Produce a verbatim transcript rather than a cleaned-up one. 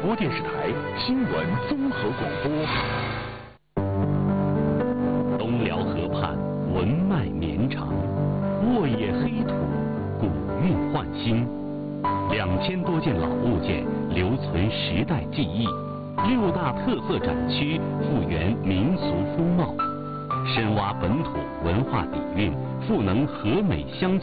播电视台新闻综合广播。东辽河畔文脉绵长，沃野黑土，古韵焕新。两千多件老物件留存时代记忆，六大特色展区复原民俗风貌，深挖本土文化底蕴，赋能和美乡